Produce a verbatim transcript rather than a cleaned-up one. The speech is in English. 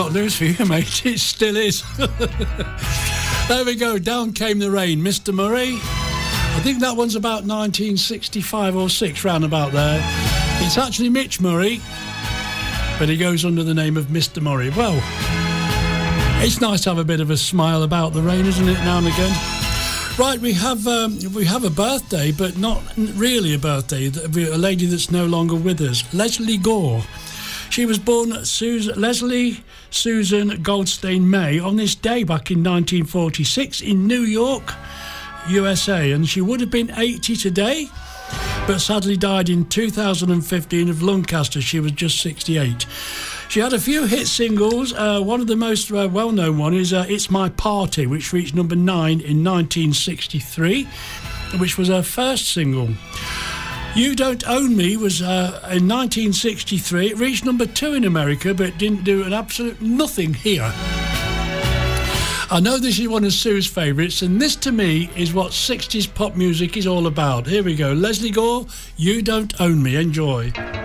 got news for you, mate. It still is. There we go. Down Came the Rain. Mister Murray. I think that one's about nineteen sixty-five or six, round about there. It's actually Mitch Murray, but he goes under the name of Mister Murray. Well, it's nice to have a bit of a smile about the rain, isn't it, now and again? Right, we have um, we have a birthday, but not really a birthday. A lady that's no longer with us, Leslie Gore. She was born Sus- Leslie Susan Goldstein May on this day back in nineteen forty-six in New York, U S A, and she would have been eighty today, but sadly died in two thousand fifteen of lung cancer. She was just sixty-eight. She had a few hit singles. Uh, one of the most uh, well-known one is uh, It's My Party, which reached number nine in nineteen sixty-three, which was her first single. You Don't Own Me was uh, in nineteen sixty-three. It reached number two in America, but didn't do an absolute nothing here. I know this is one of Sue's favourites, and this to me is what sixties pop music is all about. Here we go. Leslie Gore, You Don't Own Me. Enjoy.